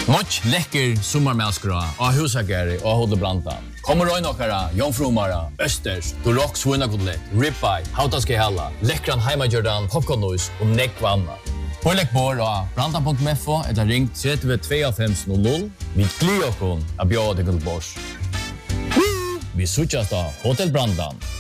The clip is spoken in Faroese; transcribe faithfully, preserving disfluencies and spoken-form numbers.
Much läcker sommarmälskra och husagare och Hotel Branda. Kommer röjna okkara, jomfrumara, östers, durock svinnakotlett, ribeye, hautaske hella, läckran heimajordan, popcornnois och nekvanna. Pålägg bor och branda punkt f o eller ring tre två fem noll noll. Vi glider okon att bjöda till Bors. Vi switchas då Hotel Brandan.